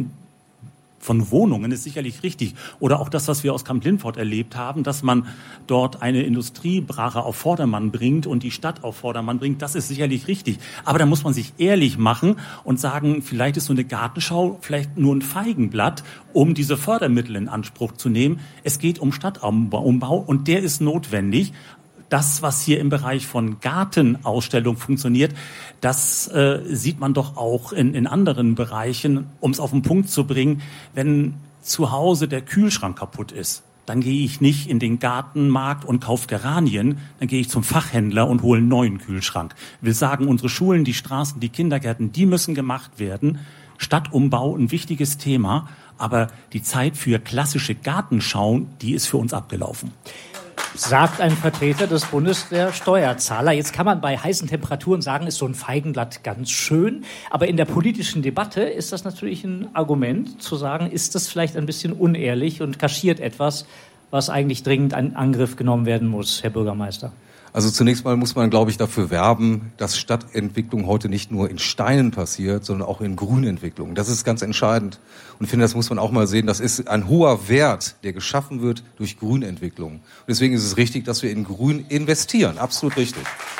Wohnungen ist sicherlich richtig. Oder auch das, was wir aus Kamp-Lindfort erlebt haben, dass man dort eine Industriebrache auf Vordermann bringt und die Stadt auf Vordermann bringt, das ist sicherlich richtig. Aber da muss man sich ehrlich machen und sagen, vielleicht ist so eine Gartenschau vielleicht nur ein Feigenblatt, um diese Fördermittel in Anspruch zu nehmen. Es geht um Stadtumbau und der ist notwendig. Das, was hier im Bereich von Gartenausstellung funktioniert, das sieht man doch auch in anderen Bereichen, um es auf den Punkt zu bringen. Wenn zu Hause der Kühlschrank kaputt ist, dann gehe ich nicht in den Gartenmarkt und kaufe Geranien, dann gehe ich zum Fachhändler und hole einen neuen Kühlschrank. Ich will sagen, unsere Schulen, die Straßen, die Kindergärten, die müssen gemacht werden. Stadtumbau, ein wichtiges Thema, aber die Zeit für klassische Gartenschauen, die ist für uns abgelaufen. Sagt ein Vertreter des Bundes der Steuerzahler. Jetzt kann man bei heißen Temperaturen sagen, ist so ein Feigenblatt ganz schön. Aber in der politischen Debatte ist das natürlich ein Argument, zu sagen, ist das vielleicht ein bisschen unehrlich und kaschiert etwas, was eigentlich dringend in Angriff genommen werden muss, Herr Bürgermeister. Also zunächst mal muss man, glaube ich, dafür werben, dass Stadtentwicklung heute nicht nur in Steinen passiert, sondern auch in Grünentwicklung. Das ist ganz entscheidend. Und ich finde, das muss man auch mal sehen. Das ist ein hoher Wert, der geschaffen wird durch Grünentwicklung. Und deswegen ist es richtig, dass wir in Grün investieren. Absolut richtig.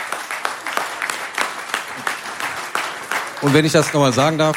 Und wenn ich das nochmal sagen darf,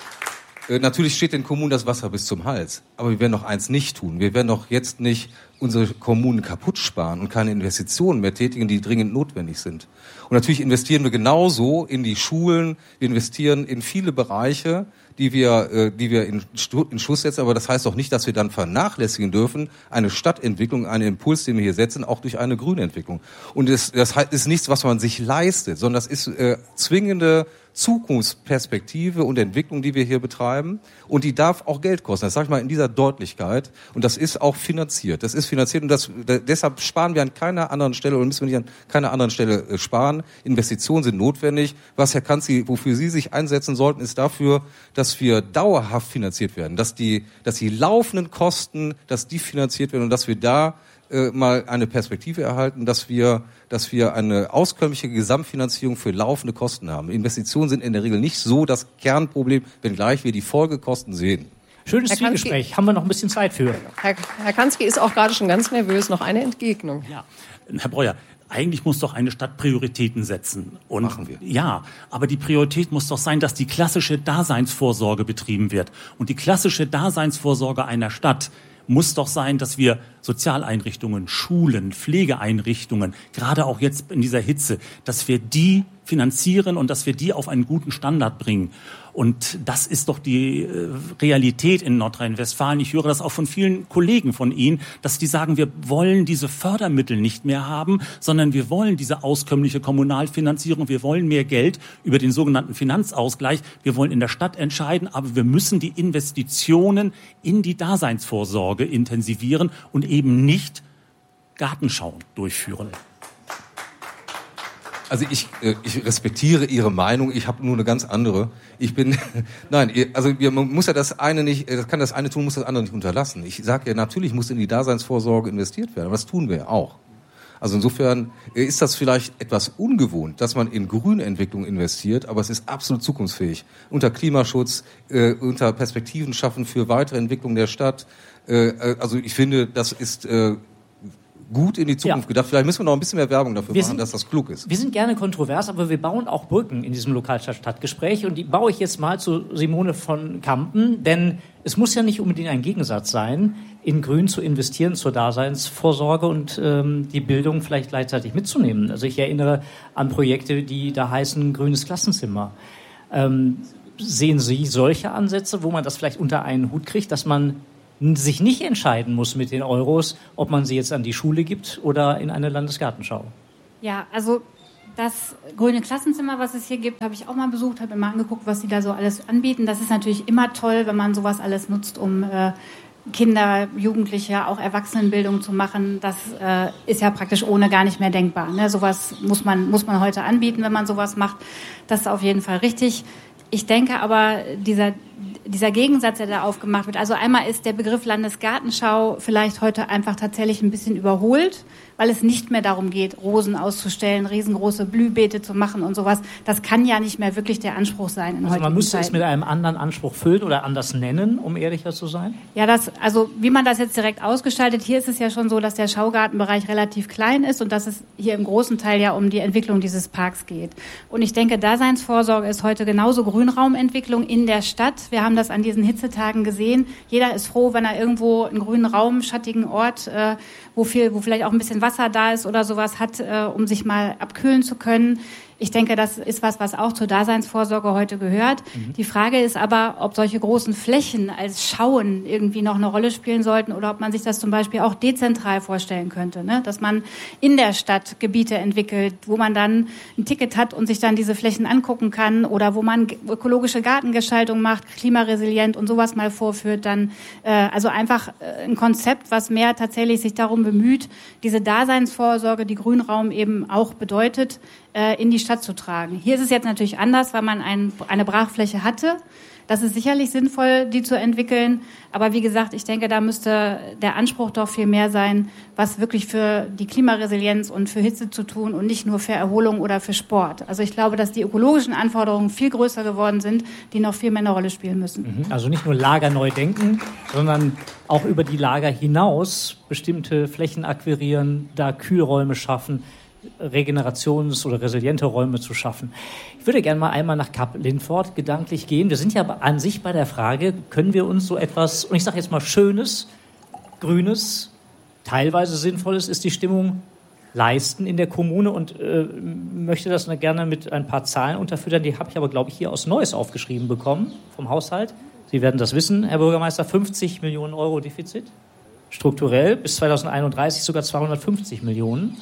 natürlich steht den Kommunen das Wasser bis zum Hals. Aber wir werden doch eins nicht tun. Wir werden doch jetzt nicht unsere Kommunen kaputt sparen und keine Investitionen mehr tätigen, die dringend notwendig sind. Und natürlich investieren wir genauso in die Schulen. Wir investieren in viele Bereiche, die wir in Schuss setzen. Aber das heißt doch nicht, dass wir dann vernachlässigen dürfen, eine Stadtentwicklung, einen Impuls, den wir hier setzen, auch durch eine Grünentwicklung. Und das ist nichts, was man sich leistet, sondern das ist zwingende Zukunftsperspektive und Entwicklung, die wir hier betreiben. Und die darf auch Geld kosten. Das sage ich mal in dieser Deutlichkeit. Und das ist auch finanziert. Das ist finanziert und deshalb sparen wir an keiner anderen Stelle oder müssen wir nicht an keiner anderen Stelle sparen. Investitionen sind notwendig. Was, Herr Kansky, wofür Sie sich einsetzen sollten, ist dafür, dass wir dauerhaft finanziert werden. Dass die laufenden Kosten, dass die finanziert werden und dass wir da mal eine Perspektive erhalten, dass wir eine auskömmliche Gesamtfinanzierung für laufende Kosten haben. Investitionen sind in der Regel nicht so das Kernproblem, wenngleich wir die Folgekosten sehen. Schönes Zielgespräch. Haben wir noch ein bisschen Zeit für. Herr Kansky ist auch gerade schon ganz nervös. Noch eine Entgegnung. Ja, Herr Breuer, eigentlich muss doch eine Stadt Prioritäten setzen. Und machen wir. Ja, aber die Priorität muss doch sein, dass die klassische Daseinsvorsorge betrieben wird. Und die klassische Daseinsvorsorge einer Stadt muss doch sein, dass wir Sozialeinrichtungen, Schulen, Pflegeeinrichtungen, gerade auch jetzt in dieser Hitze, dass wir die finanzieren und dass wir die auf einen guten Standard bringen. Und das ist doch die Realität in Nordrhein-Westfalen. Ich höre das auch von vielen Kollegen von Ihnen, dass die sagen, wir wollen diese Fördermittel nicht mehr haben, sondern wir wollen diese auskömmliche Kommunalfinanzierung, wir wollen mehr Geld über den sogenannten Finanzausgleich. Wir wollen in der Stadt entscheiden, aber wir müssen die Investitionen in die Daseinsvorsorge intensivieren und eben nicht Gartenschauen durchführen. Also ich respektiere Ihre Meinung, ich habe nur eine ganz andere. Man muss ja das eine nicht, das kann das eine tun, muss das andere nicht unterlassen. Ich sage ja, natürlich muss in die Daseinsvorsorge investiert werden, aber das tun wir ja auch. Also insofern ist das vielleicht etwas ungewohnt, dass man in Grünentwicklung investiert, aber es ist absolut zukunftsfähig. Unter Klimaschutz, unter Perspektiven schaffen für weitere Entwicklung der Stadt. Also ich finde, das ist gut in die Zukunft gedacht. Vielleicht müssen wir noch ein bisschen mehr Werbung dafür machen, dass das klug ist. Wir sind gerne kontrovers, aber wir bauen auch Brücken in diesem Lokalstadt-Stadtgespräch. Und die baue ich jetzt mal zu Simone von Kampen. Denn es muss ja nicht unbedingt ein Gegensatz sein, in Grün zu investieren zur Daseinsvorsorge und die Bildung vielleicht gleichzeitig mitzunehmen. Also ich erinnere an Projekte, die da heißen grünes Klassenzimmer. Sehen Sie solche Ansätze, wo man das vielleicht unter einen Hut kriegt, dass man sich nicht entscheiden muss mit den Euros, ob man sie jetzt an die Schule gibt oder in eine Landesgartenschau? Ja, also das grüne Klassenzimmer, was es hier gibt, habe ich auch mal besucht, habe mir mal angeguckt, was sie da so alles anbieten. Das ist natürlich immer toll, wenn man sowas alles nutzt, um Kinder, Jugendliche, auch Erwachsenenbildung zu machen. Das ist ja praktisch ohne gar nicht mehr denkbar. Ne? Sowas muss man heute anbieten, wenn man sowas macht. Das ist auf jeden Fall richtig. Ich denke aber, dieser Gegensatz, der da aufgemacht wird, also einmal ist der Begriff Landesgartenschau vielleicht heute einfach tatsächlich ein bisschen überholt, weil es nicht mehr darum geht, Rosen auszustellen, riesengroße Blühbeete zu machen und sowas. Das kann ja nicht mehr wirklich der Anspruch sein in heutigen Zeiten. Man müsste es mit einem anderen Anspruch füllen oder anders nennen, um ehrlicher zu sein? Ja, also wie man das jetzt direkt ausgestaltet, hier ist es ja schon so, dass der Schaugartenbereich relativ klein ist und dass es hier im großen Teil ja um die Entwicklung dieses Parks geht. Und ich denke, Daseinsvorsorge ist heute genauso Grünraumentwicklung in der Stadt. Wir haben das an diesen Hitzetagen gesehen. Jeder ist froh, wenn er irgendwo einen grünen Raum, schattigen Ort, wo vielleicht auch ein bisschen Wasser da ist oder sowas hat, um sich mal abkühlen zu können. Ich denke, das ist was auch zur Daseinsvorsorge heute gehört. Die Frage ist aber, ob solche großen Flächen als Schauen irgendwie noch eine Rolle spielen sollten oder ob man sich das zum Beispiel auch dezentral vorstellen könnte, ne? Dass man in der Stadt Gebiete entwickelt, wo man dann ein Ticket hat und sich dann diese Flächen angucken kann oder wo man ökologische Gartengestaltung macht, klimaresilient und sowas mal vorführt. Dann also einfach ein Konzept, was mehr tatsächlich sich darum bemüht, diese Daseinsvorsorge, die Grünraum eben auch bedeutet, in die Stadt zu tragen. Hier ist es jetzt natürlich anders, weil man eine Brachfläche hatte. Das ist sicherlich sinnvoll, die zu entwickeln. Aber wie gesagt, ich denke, da müsste der Anspruch doch viel mehr sein, was wirklich für die Klimaresilienz und für Hitze zu tun und nicht nur für Erholung oder für Sport. Also ich glaube, dass die ökologischen Anforderungen viel größer geworden sind, die noch viel mehr eine Rolle spielen müssen. Also nicht nur Lager neu denken, sondern auch über die Lager hinaus bestimmte Flächen akquirieren, da Kühlräume schaffen, Regenerations- oder resiliente Räume zu schaffen. Ich würde gerne mal einmal nach Kap-Lindfort gedanklich gehen. Wir sind ja an sich bei der Frage, können wir uns so etwas, und ich sage jetzt mal Schönes, Grünes, teilweise Sinnvolles, ist die Stimmung leisten in der Kommune und möchte das gerne mit ein paar Zahlen unterfüttern. Die habe ich aber, glaube ich, hier aus Neuss aufgeschrieben bekommen vom Haushalt. Sie werden das wissen, Herr Bürgermeister, 50 Millionen Euro Defizit. Strukturell bis 2031 sogar 250 Millionen.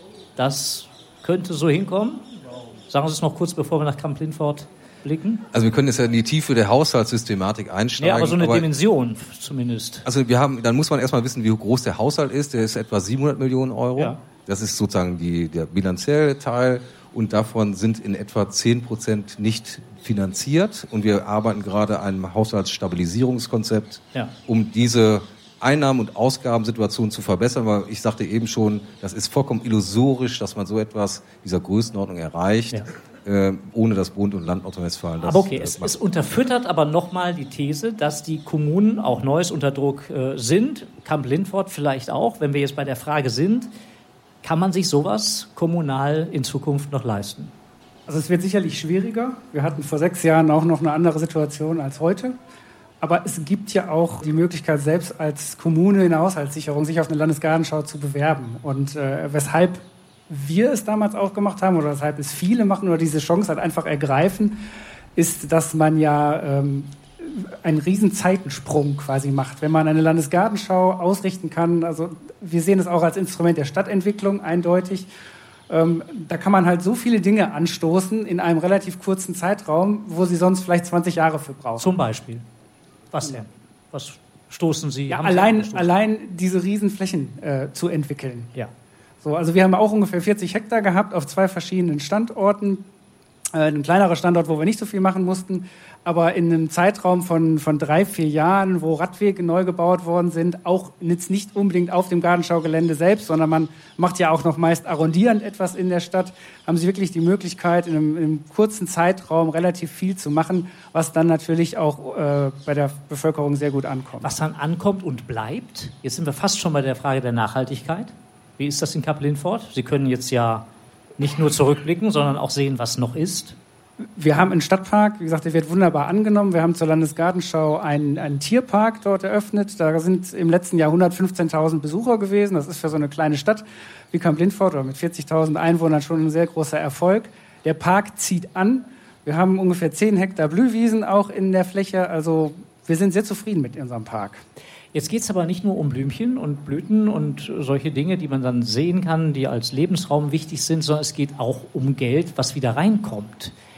Das könnte so hinkommen. Sagen Sie es noch kurz, bevor wir nach Kap-Lindfort blicken. Also wir können jetzt ja in die Tiefe der Haushaltssystematik einsteigen. Ja, aber so eine Dimension zumindest. Also dann muss man erstmal wissen, wie groß der Haushalt ist. Der ist etwa 700 Millionen Euro. Ja. Das ist sozusagen der bilanzielle Teil. Und davon sind in etwa 10% nicht finanziert. Und wir arbeiten gerade an einem Haushaltsstabilisierungskonzept, um diese Einnahmen- und Ausgabensituation zu verbessern, weil ich sagte eben schon, das ist vollkommen illusorisch, dass man so etwas dieser Größenordnung erreicht, ohne dass Bund und Land Nordrhein-Westfalen das. Aber okay, es unterfüttert aber nochmal die These, dass die Kommunen, auch Neuss, unter Druck sind, Kap-Lindfort vielleicht auch. Wenn wir jetzt bei der Frage sind, kann man sich sowas kommunal in Zukunft noch leisten? Also es wird sicherlich schwieriger. Wir hatten vor 6 Jahren auch noch eine andere Situation als heute. Aber es gibt ja auch die Möglichkeit, selbst als Kommune in der Haushaltssicherung sich auf eine Landesgartenschau zu bewerben. Und weshalb wir es damals auch gemacht haben oder weshalb es viele machen oder diese Chance halt einfach ergreifen, ist, dass man ja einen riesen Zeitensprung quasi macht. Wenn man eine Landesgartenschau ausrichten kann, also wir sehen es auch als Instrument der Stadtentwicklung eindeutig, da kann man halt so viele Dinge anstoßen in einem relativ kurzen Zeitraum, wo sie sonst vielleicht 20 Jahre für brauchen. Zum Beispiel? Was denn? Was stoßen Sie? Ja, allein diese Riesenflächen zu entwickeln. Ja. So, also wir haben auch ungefähr 40 Hektar gehabt auf 2 verschiedenen Standorten. Ein kleinerer Standort, wo wir nicht so viel machen mussten, aber in einem Zeitraum von 3-4 Jahren, wo Radwege neu gebaut worden sind, auch jetzt nicht unbedingt auf dem Gartenschaugelände selbst, sondern man macht ja auch noch meist arrondierend etwas in der Stadt, haben sie wirklich die Möglichkeit, in einem kurzen Zeitraum relativ viel zu machen, was dann natürlich auch bei der Bevölkerung sehr gut ankommt. Was dann ankommt und bleibt, jetzt sind wir fast schon bei der Frage der Nachhaltigkeit. Wie ist das in Kapp-Lindfort? Sie können jetzt ja nicht nur zurückblicken, sondern auch sehen, was noch ist. Wir haben einen Stadtpark, wie gesagt, der wird wunderbar angenommen. Wir haben zur Landesgartenschau einen Tierpark dort eröffnet. Da sind im letzten Jahr 115.000 Besucher gewesen. Das ist für so eine kleine Stadt wie Kapp-Lindfort oder mit 40.000 Einwohnern schon ein sehr großer Erfolg. Der Park zieht an. Wir haben ungefähr 10 Hektar Blühwiesen auch in der Fläche. Also wir sind sehr zufrieden mit unserem Park. Jetzt geht es aber nicht nur um Blümchen und Blüten und solche Dinge, die man dann sehen kann, die als Lebensraum wichtig sind, sondern es geht auch um Geld, was wieder reinkommt.